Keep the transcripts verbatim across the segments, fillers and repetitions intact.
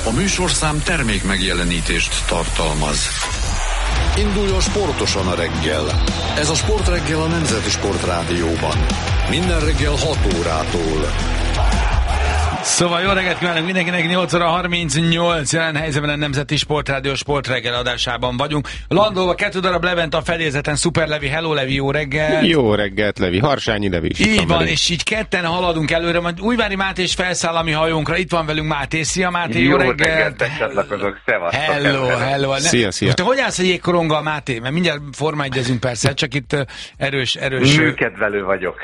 A műsorszám termék megjelenítést tartalmaz. Induljon sportosan a reggel. Ez a Sportreggel a Nemzeti Sportrádióban. Minden reggel hat órától. Szóval jó reggelt kívánok mindenkinek, nyolc óra harmincnyolc, jelen helyzetben a Nemzeti Sportrádió Sportreggel adásában vagyunk. Landolva kettő darab Levent a fedélzeten, Szuper Levi, hello Levi, jó reggel. Jó reggelt Levi, Harsányi Levi is. Így van, és így ketten haladunk előre, majd Újvári Máté is felszáll a mi hajónkra, itt van velünk Máté, szia Máté, jó, jó reggelt. Jó reggelt, csatlakozok, szevasztok. Hello, hello. Szia, szia. Te hogy állsz a jégkoronggal, Máté? Mert mindjárt formaegyezünk persze, csak itt erős, erős... Műkedvelő vagyok.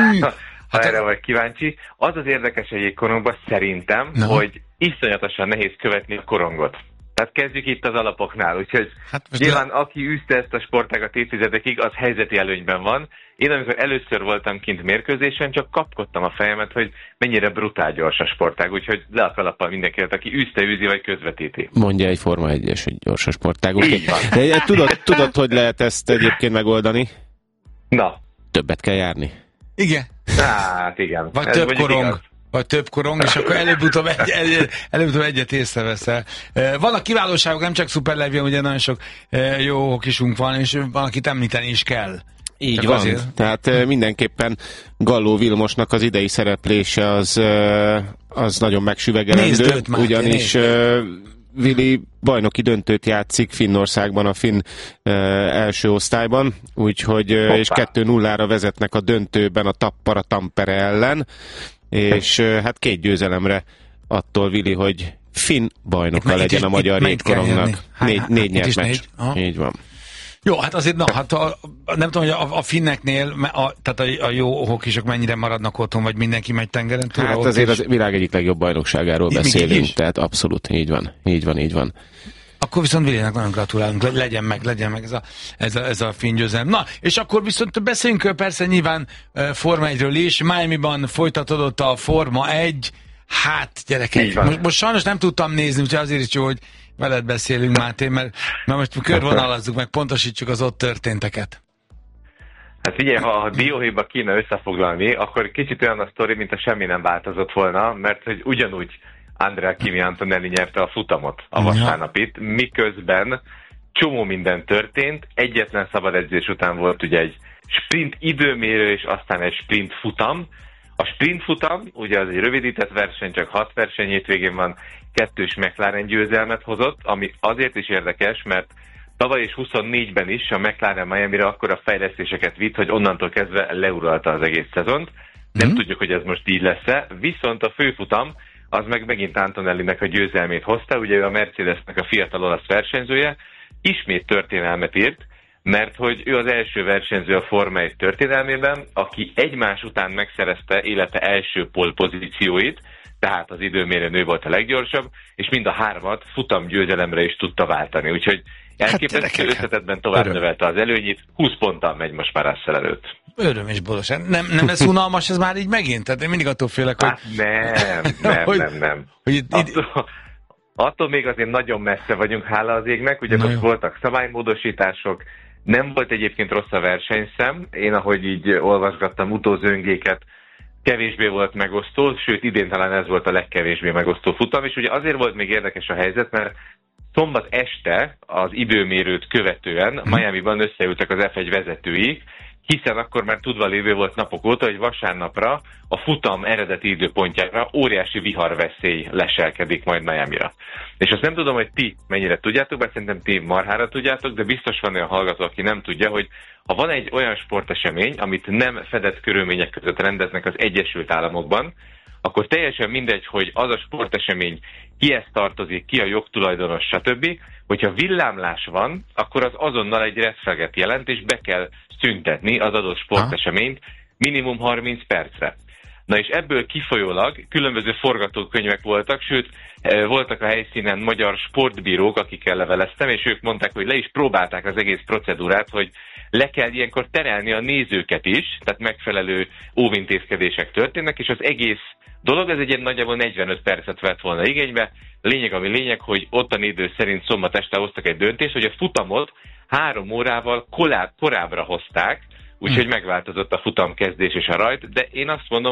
Ha hát erre vagy kíváncsi. Az az érdekes a jégkorongban szerintem, no. hogy iszonyatosan nehéz követni a korongot. Tehát kezdjük itt az alapoknál, úgyhogy hát nyilván le... aki űzte ezt a sportágat évtizedekig, az helyzeti előnyben van. Én amikor először voltam kint mérkőzésen, csak kapkodtam a fejemet, hogy mennyire brutál gyors a sportág, úgyhogy le a kalappal mindenkinek, aki űzte, űzi vagy közvetíti. Mondja egy Forma egyes, hogy gyors a sportág. Okay. Tudod, tudod, hogy lehet ezt egyébként megoldani? Na. Többet kell járni. Igen. Hát igen. Vagy ez több korong. Igaz. Vagy több korong, és akkor előbb-utóbb egy, egy, előbb egyet észreveszel. Van a kiválóságok, nem csak Szuper Levi, ugye nagyon sok jó hokisunk van, és van, akit említeni is kell. Így csak van. Azért. Tehát mindenképpen Galló Vilmosnak az idei szereplése az, az nagyon megsüvegelendő. Ugyanis Vili bajnoki döntőt játszik Finnországban, a finn e, első osztályban, úgyhogy, Hoppá. és kettő nullára vezetnek a döntőben a Tappara Tampere ellen, és e, hát két győzelemre attól Vili, hogy finn bajnoka legyen is, a magyar jégkorongnak. Négy, négy nyert meccs. Így van. Jó, hát azért, na, hát a, nem tudom, hogy a, a finneknél, a, tehát a, a jó hokisok mennyire maradnak otthon, vagy mindenki megy tengeren túl? Hát azért is. Az világ egyik legjobb bajnokságáról I, beszélünk, tehát abszolút, így van, így van, így van. Akkor viszont Vilének nagyon gratulálunk, legyen meg, legyen meg ez a, ez a, ez a finn győzelem. Na, és akkor viszont beszéljünk persze nyilván uh, Forma egyről is, Miamiban folytatódott a Forma egy, hát gyerekek, most, most sajnos nem tudtam nézni, úgyhogy azért is jó, hogy veled beszélünk, Máté, mert na most körvonalazzuk meg, pontosítsuk az ott történteket. Hát figyelj, ha a dióhéjba kéne összefoglalni, akkor kicsit olyan a sztori, mint a semmi nem változott volna, mert hogy ugyanúgy Andrea Kimi Antonelli nyerte a futamot a vasárnapit, miközben csomó minden történt, egyetlen szabad edzés után volt ugye egy sprint időmérő, és aztán egy sprint futam. A sprint futam, ugye az egy rövidített verseny, csak hat verseny hétvégén van, kettős McLaren győzelmet hozott, ami azért is érdekes, mert tavaly és huszonnégyben is a McLaren Miamira akkora fejlesztéseket vitt, hogy onnantól kezdve leuralta az egész szezont. Nem mm. tudjuk, hogy ez most így lesz-e, viszont a főfutam az meg megint Antonellinek a győzelmét hozta, ugye ő a Mercedesnek a fiatal olasz versenyzője, ismét történelmet írt, mert hogy ő az első versenyző a Forma egy történelmében, aki egymás után megszerezte élete első pole pozícióit, tehát az időmérőn ő volt a leggyorsabb, és mind a hármat futam győzelemre is tudta váltani. Úgyhogy elképesztő hát, összetetben tovább öröm. Növelte az előnyit, húsz ponttal megy most már Russell előtt. Öröm és boldogság. Nem, nem lesz unalmas ez már így megint? Tehát én mindig attól félek, hogy... Hát nem, nem, hogy, nem, nem. Hogy itt, attól, attól még azért nagyon messze vagyunk, hála az égnek, ugye most voltak szabálymódosítások, nem volt egyébként rossz a versenyszem, én ahogy így olvasgattam utózöngéket, kevésbé volt megosztó, sőt idén talán ez volt a legkevésbé megosztó futam, és ugye azért volt még érdekes a helyzet, mert szombat este az időmérőt követően Miamiban összeültek az ef egy vezetői, hiszen akkor már tudva lévő volt napok óta, hogy vasárnapra a futam eredeti időpontjára óriási viharveszély leselkedik majd Miamira. És azt nem tudom, hogy ti mennyire tudjátok, bár szerintem ti marhára tudjátok, de biztos van olyan hallgató, aki nem tudja, hogy ha van egy olyan sportesemény, amit nem fedett körülmények között rendeznek az Egyesült Államokban, akkor teljesen mindegy, hogy az a sportesemény kihez tartozik, ki a jogtulajdonos, stb. Hogyha villámlás van, akkor az azonnal egy red flaget jelent, és be kell szüntetni az adott sporteseményt minimum harminc percre. Na és ebből kifolyólag különböző forgatókönyvek voltak, sőt, voltak a helyszínen magyar sportbírók, akikkel leveleztem, és ők mondták, hogy le is próbálták az egész procedúrát, hogy le kell ilyenkor terelni a nézőket is, tehát megfelelő óvintézkedések történnek, és az egész dolog, ez egy ilyen nagyjából negyvenöt percet vett volna igénybe. Lényeg, ami lényeg, hogy ottani idő szerint szombat este hoztak egy döntést, hogy a futamot három órával korább, korábbra hozták, úgyhogy megváltozott a futamkezdés és a rajt, de én azt mondom, hogy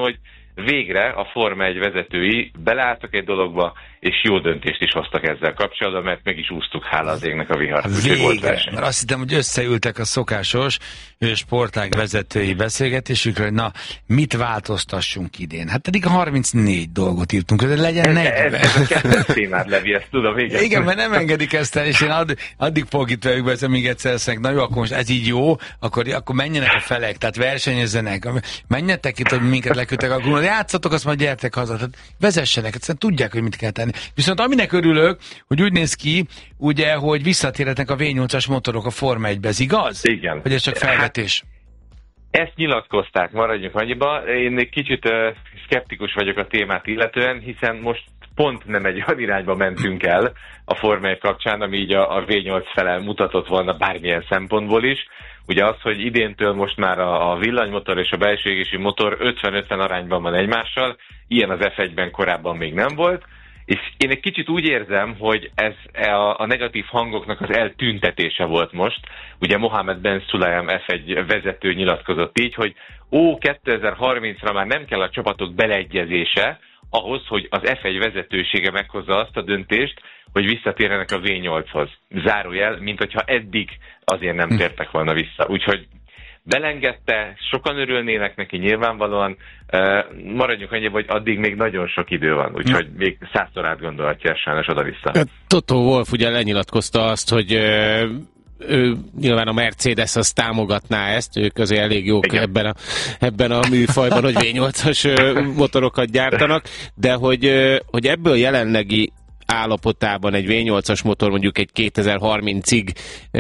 végre a Forma egy vezetői beleálltak egy dologba, és jó döntést is hoztak ezzel kapcsolatban, mert meg is úsztuk, hála az égnek a vihar. Végre, mert azt hittem, hogy összeültek a szokásos sportág vezetői beszélgetésükre, hogy na, mit változtassunk idén? Hát eddig harmincnégy dolgot írtunk, de legyen negyven. Ez, ez a kettős témád, Levi, ezt tudom, igen. Igen, mert nem engedik ezt el, és én add, addig fogok itt velük beszélni, míg egyszer lesznek, na jó, akkor most ez így jó, akkor, akkor menjenek a felek, tehát versenyezzenek, menjetek itt, hogy minket leküldtek a gulon, játszatok, azt majd gyertek haza, tehát vezessenek, egyszerűen tudják, hogy mit kell tenni. Viszont aminek örülök, hogy úgy néz ki, ugye, hogy visszatérhetnek a vé nyolcas motorok a Forma egybe, ez igaz? Igen. Vagy ez csak felvetés? Hát, ezt nyilatkozták, maradjunk annyiba. Én egy kicsit uh, szkeptikus vagyok a témát illetően, hiszen most pont nem egy olyan irányba mentünk el a Forma egy kapcsán, ami így a, a vé nyolc fele mutatott volna bármilyen szempontból is. Ugye az, hogy idéntől most már a, a villanymotor és a belső égési motor ötven-ötven arányban van egymással, ilyen az ef egyben korábban még nem volt, és én egy kicsit úgy érzem, hogy ez a, a negatív hangoknak az eltüntetése volt most. Ugye Mohamed Ben Sulayem ef egy vezető nyilatkozott így, hogy ó, kétezer-harmincra már nem kell a csapatok beleegyezése ahhoz, hogy az ef egy vezetősége meghozza azt a döntést, hogy visszatérjenek a vé nyolchoz. Zárójel, mint hogyha eddig azért nem tértek volna vissza. Úgyhogy belengedte, sokan örülnének neki nyilvánvalóan, uh, maradjunk annyiba, hogy addig még nagyon sok idő van, úgyhogy ja. még százszor átgondolhatja sajnos oda-vissza. Toto Wolff ugye lenyilatkozta azt, hogy uh, ő nyilván a Mercedes azt támogatná ezt, ők azért elég jók ebben a, ebben a műfajban, hogy vé nyolcas motorokat gyártanak, de hogy, hogy ebből jelenlegi állapotában egy vé nyolcas motor mondjuk egy kétezer-harmincig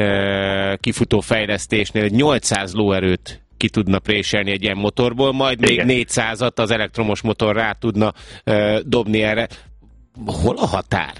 e, kifutó fejlesztésnél egy nyolcszáz lóerőt ki tudna préselni egy ilyen motorból, majd még Igen. négyszázat az elektromos motor rá tudna e, dobni erre. Hol a határ?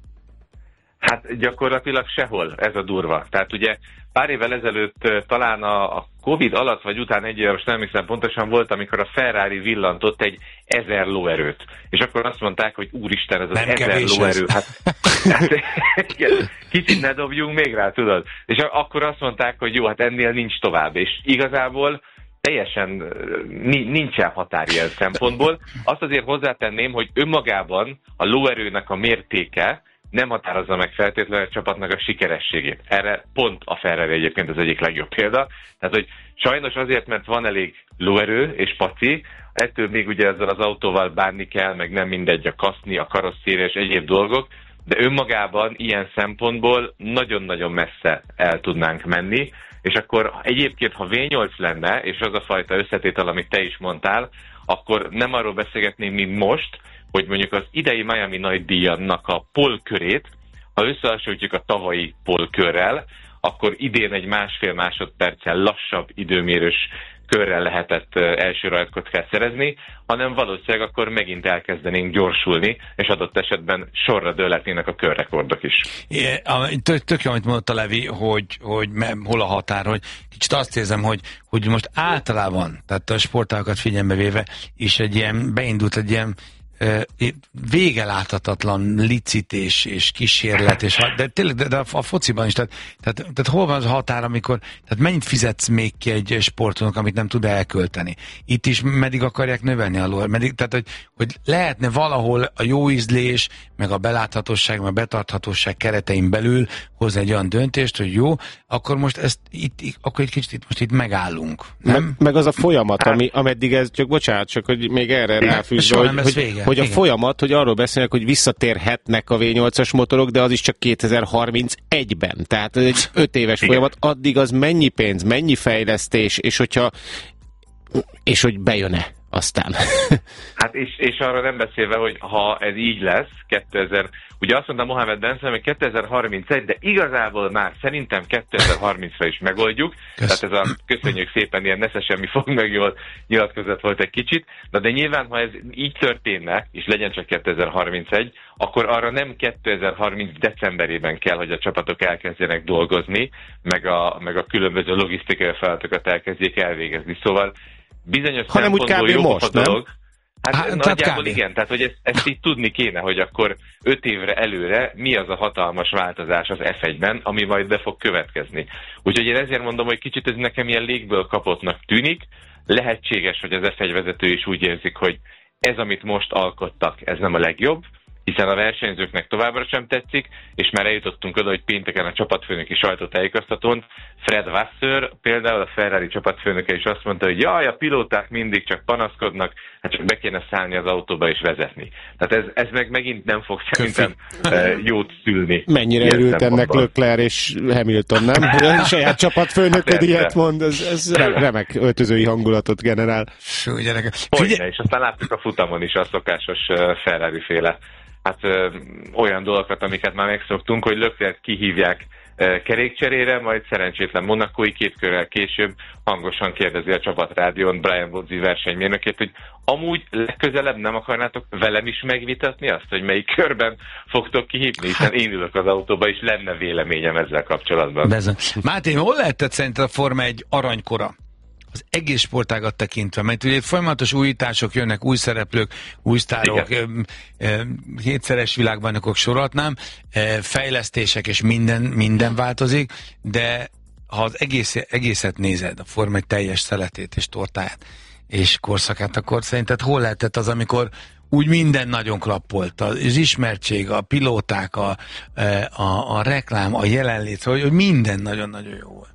Hát gyakorlatilag sehol, ez a durva. Tehát ugye pár évvel ezelőtt talán a, a Covid alatt vagy után egy éves, nem hiszem pontosan volt, amikor a Ferrari villantott egy ezer lóerőt. És akkor azt mondták, hogy úristen, ez az nem ezer lóerő. Hát, hát igen, kicsit ne dobjunk még rá, tudod? És akkor azt mondták, hogy jó, hát ennél nincs tovább. És igazából teljesen nincsen határ ilyen szempontból. Azt azért hozzátenném, hogy önmagában a lóerőnek a mértéke nem határozza meg feltétlenül a csapatnak a sikerességét. Erre pont a Ferrari egyébként az egyik legjobb példa. Tehát, hogy sajnos azért, mert van elég lóerő és paci, ettől még ugye ezzel az autóval bánni kell, meg nem mindegy a kaszni, a karosszéria és egyéb dolgok, de önmagában ilyen szempontból nagyon-nagyon messze el tudnánk menni, és akkor egyébként, ha vé nyolc lenne, és az a fajta összetétel, amit te is mondtál, akkor nem arról beszélgetnénk, mint most, hogy mondjuk az idei Miami nagydíjnak a polkörét, ha összehasonlítjuk a tavalyi polkörrel, akkor idén egy másfél másodperccel lassabb időmérős körrel lehetett első rajtkockát szerezni, hanem valószínűleg akkor megint elkezdenénk gyorsulni, és adott esetben sorra dőlhetnének a körrekordok is. É, tök, tök jó, amit mondott a Levi, hogy, hogy hol a határ, hogy kicsit azt érzem, hogy, hogy most általában, tehát a sportágokat figyelembe véve, és egy ilyen, beindult egy ilyen vége láthatatlan licítés és kísérlet, és, de tényleg de, de a, a fociban is, tehát, tehát, tehát hol van az a határ, amikor, tehát mennyit fizetsz még ki egy sportolónak, amit nem tud elkölteni? Itt is meddig akarják növelni a lóer? Meddig, tehát, hogy, hogy lehetne valahol a jó ízlés, meg a beláthatóság, meg a betarthatóság keretein belül hozni egy olyan döntést, hogy jó, akkor most ezt itt, akkor egy kicsit itt most itt megállunk. Nem? Meg, meg az a folyamat, ami, ameddig ez, csak bocsánat, csak hogy még erre ráfűzve, hogy, hogy, hogy a igen. folyamat, hogy arról beszélnek, hogy visszatérhetnek a vé nyolcas motorok, de az is csak kétezer-harmincegyben. Tehát ez egy öt éves igen. folyamat, addig az mennyi pénz, mennyi fejlesztés, és hogyha és hogy bejön-e aztán. Hát és, és arra nem beszélve, hogy ha ez így lesz, kétezer, ugye azt mondta Mohamed Ben Sulayem, hogy kétezer-harmincegy, de igazából már szerintem kétezer-harmincra is megoldjuk, Kösz. Tehát ez a köszönjük szépen, ilyen nesze semmi fog meg jól nyilatkozat volt egy kicsit, na de nyilván, ha ez így történne, és legyen csak kétezer-harmincegy, akkor arra nem kétezer-harminc decemberében kell, hogy a csapatok elkezdjenek dolgozni, meg a, meg a különböző logisztikai feladatokat elkezdjék elvégezni. Szóval bizonyos hanem úgy kb. Most, nem? Dolog. Hát, hát nagyjából igen, tehát hogy ezt, ezt így tudni kéne, hogy akkor öt évre előre mi az a hatalmas változás az ef egyben, ami majd be fog következni. Úgyhogy én ezért mondom, hogy kicsit ez nekem ilyen légből kapottnak tűnik. Lehetséges, hogy az ef egy vezető is úgy érzik, hogy ez, amit most alkottak, ez nem a legjobb, hiszen a versenyzőknek továbbra sem tetszik, és már eljutottunk oda, hogy pénteken a csapatfőnöki sajtótájékoztatón Fred Vasseur, például a Ferrari csapatfőnöke is azt mondta, hogy jaj, a pilóták mindig csak panaszkodnak, hát csak be kéne szállni az autóba és vezetni. Tehát ez, ez meg megint nem fog szerintem jót szülni. Mennyire örült ennek Leclerc és Hamilton, nem? A saját csapatfőnököd hát ilyet mond, ez, ez remek öltözői hangulatot generál. Hogyne, és aztán láttuk a futamon is a szokásos Ferrari-féle hát ö, olyan dolgokat, amiket már megszoktunk, hogy Leclerc kihívják ö, kerékcserére, majd szerencsétlen monakói két körrel később hangosan kérdezi a csapatrádión Brian Bozzi versenymérnökét, hogy amúgy legközelebb nem akarnátok velem is megvitatni azt, hogy melyik körben fogtok kihívni, hiszen én ülök az autóba, és lenne véleményem ezzel kapcsolatban. Bezem. Máté, hol lehetett szerinted a Forma egy aranykora? Az egész sportágat tekintve, mert ugye folyamatos újítások jönnek, új szereplők, új sztárok, hétszeres világbajnokok sorolhatnám, fejlesztések és minden, minden változik, de ha az egész, egészet nézed, a Forma egy teljes szeletét és tortáját és korszakát, akkor szerinted hol lehetett az, amikor úgy minden nagyon klappolt, az ismertség, a pilóták, a, a, a reklám, a jelenlét, hogy, hogy minden nagyon-nagyon jó volt.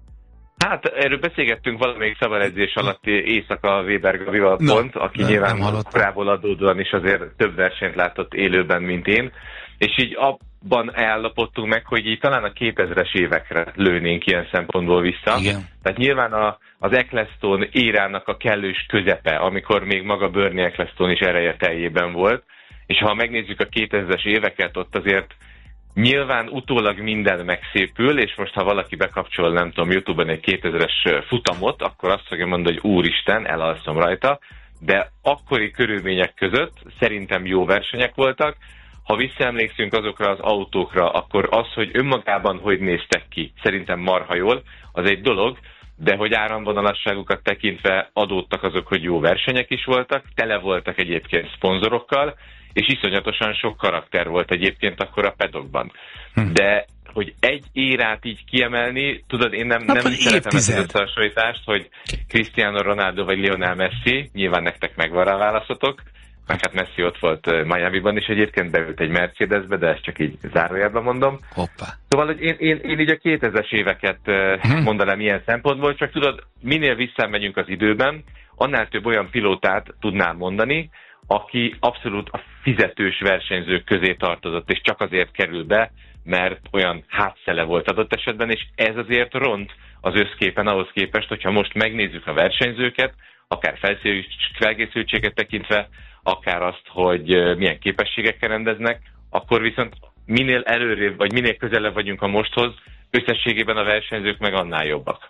Hát erről beszélgettünk valamelyik szabadedzés alatti éjszaka Weber Gabival no, pont, aki nem, nyilván nem korából adódóan is azért több versenyt látott élőben, mint én, és így abban állapodtunk meg, hogy így talán a kétezres évekre lőnénk ilyen szempontból vissza. Igen. Tehát nyilván a, az Ecclestone érának a kellős közepe, amikor még maga Bernie Ecclestone is ereje teljében volt, és ha megnézzük a kétezres éveket, ott azért nyilván utólag minden megszépül, és most ha valaki bekapcsol, nem tudom, YouTube-on egy kétezres futamot, akkor azt fogja mondani, hogy úristen, elalszom rajta, de akkori körülmények között szerintem jó versenyek voltak. Ha visszaemlékszünk azokra az autókra, akkor az, hogy önmagában hogy néztek ki, szerintem marha jól, az egy dolog, de hogy áramvonalasságukat tekintve adódtak azok, hogy jó versenyek is voltak, tele voltak egyébként szponzorokkal, és iszonyatosan sok karakter volt egyébként akkor a pedokban. Hm. De hogy egy érát így kiemelni, tudod, én nem, nem szeretem ezt az összehasonlítást, hogy Cristiano Ronaldo vagy Lionel Messi, nyilván nektek megvan rá válaszotok, meg hát Messi ott volt Miamiban is egyébként, beült egy Mercedesbe, de ezt csak így zárójelben mondom. Hoppá. Szóval, hogy én, én, én így a kétezres éveket hm. mondanám ilyen szempontból, csak tudod, minél visszamegyünk az időben, annál több olyan pilótát tudnám mondani, aki abszolút a fizetős versenyzők közé tartozott, és csak azért kerül be, mert olyan hátszele volt adott esetben, és ez azért ront az összképen ahhoz képest, hogyha most megnézzük a versenyzőket, akár felkészültséget tekintve, akár azt, hogy milyen képességekkel rendeznek, akkor viszont minél előrébb, vagy minél közelebb vagyunk a mosthoz, összességében a versenyzők meg annál jobbak.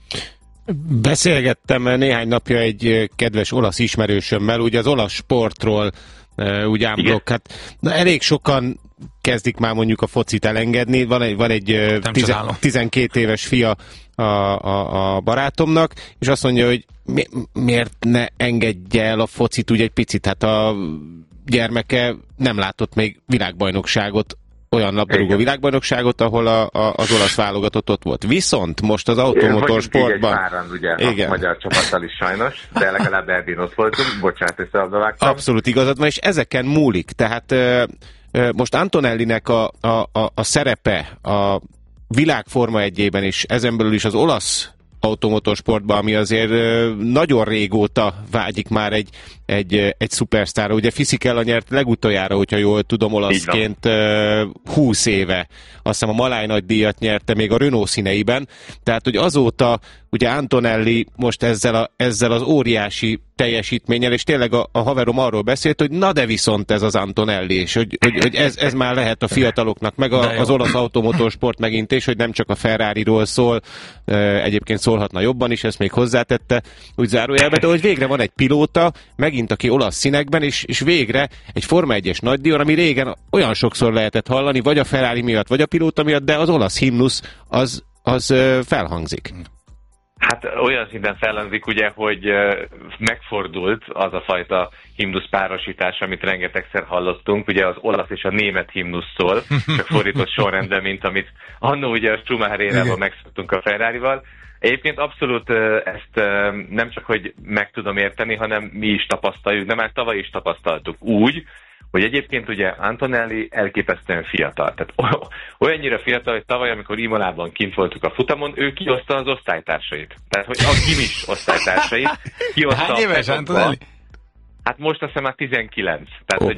Beszélgettem néhány napja egy kedves olasz ismerősömmel, ugye az olasz sportról, ugye ámblok, hát na, elég sokan kezdik már mondjuk a focit elengedni, van egy, van egy tizen, tizenkét éves fia a, a, a barátomnak, és azt mondja, hogy mi, miért ne engedje el a focit úgy egy picit, hát a gyermeke nem látott még világbajnokságot, olyan labdarúgó világbajnokságot, ahol a, a, az olasz válogatott ott volt. Viszont most az automotorsportban... Páran, ugye, igen. A magyar csapattal is sajnos, de legalább Erdén ott voltunk, bocsánat, összeabdavágtam. Abszolút igazad van, és ezeken múlik. Tehát ö, ö, most Antonellinek a, a, a, a szerepe a világ Forma egyében is, ezen belül is az olasz automotorsportban, ami azért nagyon régóta vágyik már egy, egy, egy szupersztárra. Ugye Fisichella nyert legutoljára, hogyha jól tudom, olaszként húsz éve. Azt hiszem a Maláj nagydíjat nyerte még a Renault színeiben. Tehát, hogy azóta ugye Antonelli most ezzel, a, ezzel az óriási teljesítménnyel, és tényleg a, a haverom arról beszélt, hogy na de viszont ez az Antonelli, és hogy, hogy, hogy ez, ez már lehet a fiataloknak, meg a, az olasz automotorsport megint, és hogy nem csak a Ferrariról szól, egyébként szólhatna jobban is, ezt még hozzátette úgy zárójelbe, de hogy végre van egy pilóta, megint aki olasz színekben, és, és végre egy Forma egyes nagydíjon, ami régen olyan sokszor lehetett hallani, vagy a Ferrari miatt, vagy a pilóta miatt, de az olasz himnusz az, az felhangzik. Hát olyan szinten felhangzik ugye, hogy megfordult az a fajta himnusz párosítás, amit rengetegszer hallottunk, ugye az olasz és a német himnusz szól, csak fordított sorrendben, mint amit annó ugye a Schumacher érában megszoktunk a Ferrarival. Egyébként abszolút ezt nem csak, hogy meg tudom érteni, hanem mi is tapasztaljuk, de már tavaly is tapasztaltuk úgy, hogy egyébként ugye Antonelli elképesztően fiatal. Tehát olyannyira fiatal, hogy tavaly, amikor Imolában kint voltunk a futamon, ő kihozta az osztálytársait. Tehát, hogy a gimis osztálytársait kihozta. Hány éves Antonelli? Hát most azt hiszem már tizenkilenc. Tehát, oh. hogy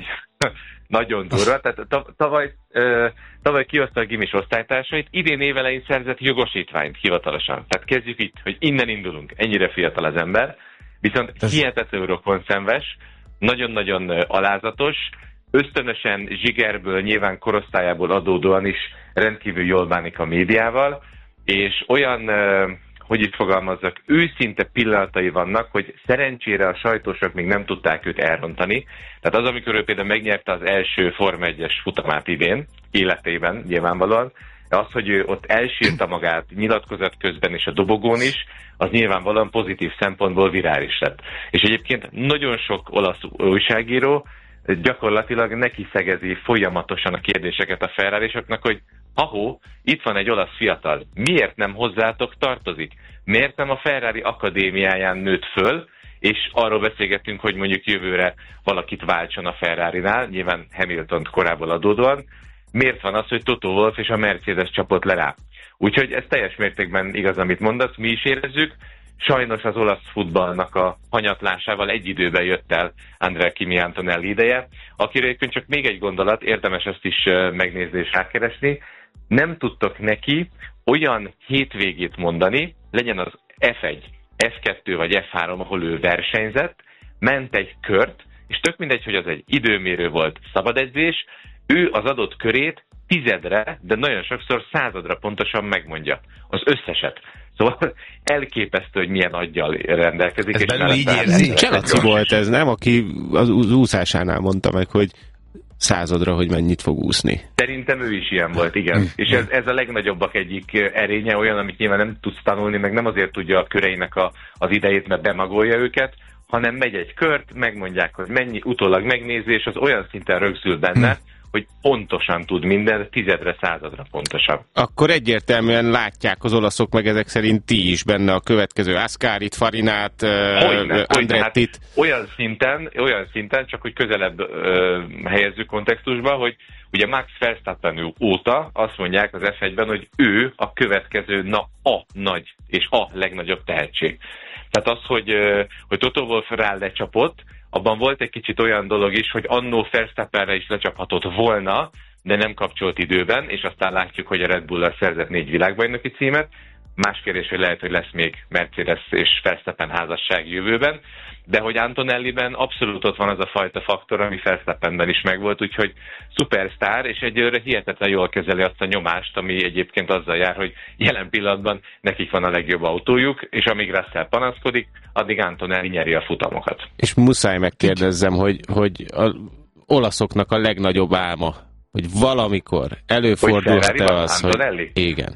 nagyon durva. Tehát tavaly, tavaly kihozta a gimis osztálytársait, idén évelején szerzett jogosítványt hivatalosan. Tehát kezdjük itt, hogy innen indulunk. Ennyire fiatal az ember. Viszont hihetetlen rokonszenves, nagyon-nagyon alázatos, ösztönösen zsigerből, nyilván korosztályából adódóan is rendkívül jól bánik a médiával, és olyan, hogy itt fogalmazzak, őszinte pillanatai vannak, hogy szerencsére a sajtósok még nem tudták őt elrontani. Tehát az, amikor ő például megnyerte az első Forma egyes futamát idén, életében nyilvánvalóan, az, hogy ő ott elsírta magát nyilatkozat közben és a dobogón is, az nyilvánvalóan pozitív szempontból virális lett. És egyébként nagyon sok olasz újságíró gyakorlatilag neki szegezi folyamatosan a kérdéseket a Ferrarisoknak, hogy ahó, itt van egy olasz fiatal, miért nem hozzátok tartozik? Miért nem a Ferrari akadémiáján nőtt föl, és arról beszélgettünk, hogy mondjuk jövőre valakit váltson a Ferrarinál, nyilván Hamiltont korábban adódóan, miért van az, hogy Toto Wolff és a Mercedes csapott le rá? Úgyhogy ez teljes mértékben igaz, amit mondasz, mi is érezzük. Sajnos az olasz futballnak a hanyatlásával egy időben jött el Andrea Kimi Antonelli ideje, akire egyébként csak még egy gondolat, érdemes ezt is megnézni és rákeresni. Nem tudtok neki olyan hétvégét mondani, legyen az ef egy, ef kettő vagy ef három, ahol ő versenyzett, ment egy kört, és tök mindegy, hogy az egy időmérő volt, szabadedzés, ő az adott körét tizedre, de nagyon sokszor századra pontosan megmondja. Az összeset. Szóval elképesztő, hogy milyen aggyal rendelkezik. Ez belül így érzi. Cselaci volt ez, nem? Aki az úszásánál mondta meg, hogy századra, hogy mennyit fog úszni. Szerintem ő is ilyen volt, igen. Mm. És ez, ez a legnagyobbak egyik erénye, olyan, amit nyilván nem tudsz tanulni, meg nem azért tudja a köreinek a, az idejét, mert bemagolja őket, hanem megy egy kört, megmondják, hogy mennyi, utólag megnézi, és az olyan szinten rögzül benne, mm. hogy pontosan tud minden, tizedre, századra pontosabb. Akkor egyértelműen látják az olaszok, meg ezek szerint ti is benne a következő Ascarit, Farinát, uh, Andrettit. Hát olyan szinten, olyan szinten, csak hogy közelebb uh, helyezzük kontextusba, hogy ugye Max Verstappen óta azt mondják az ef egyben, hogy ő a következő, na a nagy és a legnagyobb tehetség. Tehát az, hogy, uh, hogy Toto Wolff rá lecsapott, abban volt egy kicsit olyan dolog is, hogy annó Verstappenre is lecsaphatott volna, de nem kapcsolt időben, és aztán látjuk, hogy a Red Bull-al szerzett négy világbajnoki címet. Más kérdés, hogy lehet, hogy lesz még Mercedes és Verstappen házasság jövőben, de hogy Antonelliben abszolút ott van az a fajta faktor, ami Verstappenben is megvolt, úgyhogy szupersztár, és egyőre hihetetlen jól kezeli azt a nyomást, ami egyébként azzal jár, hogy jelen pillanatban nekik van a legjobb autójuk, és amíg Russell panaszkodik, addig Antonelli nyeri a futamokat. És muszáj megkérdezzem, hogy, hogy az olaszoknak a legnagyobb álma, hogy valamikor előfordulhat-e az, Antonelli? hogy igen.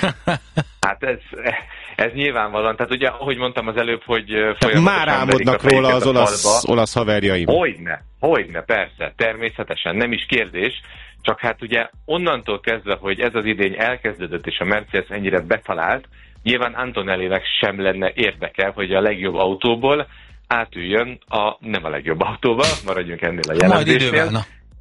Hát ez, ez nyilvánvalóan, tehát ugye, ahogy mondtam az előbb, hogy folyamatosan már álmodnak róla az olasz, olasz haverjaim. Hogyne, hogyne, persze, természetesen, nem is kérdés, csak hát ugye onnantól kezdve, hogy ez az idény elkezdődött, és a Mercedes ennyire betalált, nyilván Antonellinek sem lenne érdeke, hogy a legjobb autóból átüljön a nem a legjobb autóba, maradjunk ennél a jelentésnél.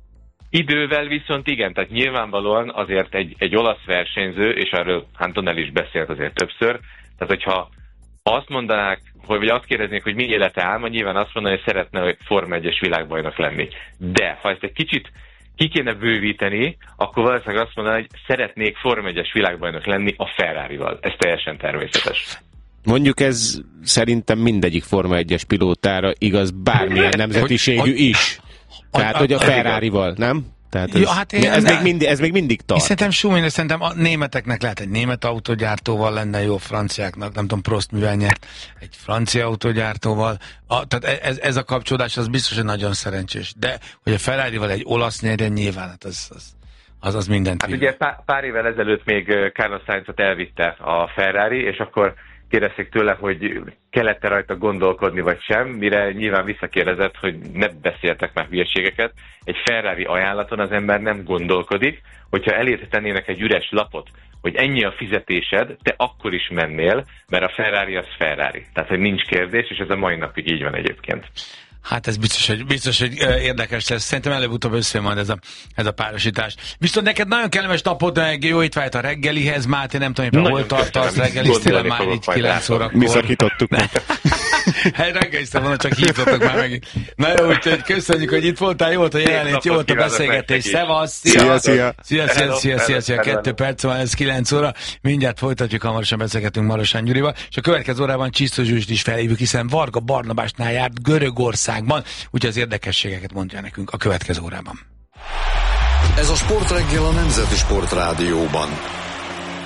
Idővel viszont igen, tehát nyilvánvalóan azért egy, egy olasz versenyző, és erről Antonelli is beszélt azért többször, tehát hogyha azt mondanák, hogy azt kérdeznék, hogy mi élete álma, nyilván azt mondaná, hogy szeretne hogy Forma egyes világbajnok lenni. De ha ezt egy kicsit ki kéne bővíteni, akkor valószínűleg azt mondaná, hogy szeretnék Forma egyes világbajnok lenni a Ferrarival. Ez teljesen természetes. Mondjuk ez szerintem mindegyik Forma egyes pilótára igaz, bármilyen nemzetiségű is. Tehát, hogy a Ferrarival, nem? Tehát ez, ja, hát én, ez, még mindig, ez még mindig tart. Szerintem Schumacher, szerintem a németeknek lehet egy német autógyártóval lenne jó, franciáknak, nem tudom, Prost mivel nyert, egy francia autógyártóval. A, tehát ez, ez a kapcsolódás az biztos, hogy nagyon szerencsés. De hogy a Ferrarival egy olasz nyerjen, nyilván hát az, az, az, az mindent hát ugye pár, pár évvel ezelőtt még Carlos Sainzot elvitte a Ferrari, és akkor kérdezték tőle, hogy kellett-e rajta gondolkodni, vagy sem, mire nyilván visszakérdezett, hogy ne beszéltek már hülyeségeket. Egy Ferrari ajánlaton az ember nem gondolkodik, hogyha elétre tennének egy üres lapot, hogy ennyi a fizetésed, te akkor is mennél, mert a Ferrari az Ferrari. Tehát, hogy nincs kérdés, és ez a mai napig így van egyébként. Hát ez biztos, hogy, biztos, hogy érdekes lesz. Szerintem előbb-utóbb összejön majd ez a, ez a párosítás. Viszont neked nagyon kellemes napod, meg jó étvágyat a reggelihez, Máté, nem tudom, hogy hol tartasz, reggeliztél már így kilenc órakor. Mi szakítottuk meg. Hát reggeliztem volna, csak hívtatok már megint. Na jó, úgyhogy köszönjük, hogy itt voltál, jó volt a jelenlét, jó volt a beszélgetés. Szevasz! Szia, szia! Szia, szia, szia, szia, szia, kettő perc van, ez kilenc óra. Mindjárt folytatjuk, hamarosan beszélgetünk Marosán Gyurival, és a következő órában Csisztus Zsuzsit is felhívjuk, hiszen Varga Barnabásnál járt Görögországban, úgyhogy az érdekességeket mondja nekünk a következő órában. Ez a Sportreggel a Nemzeti Sportrádióban.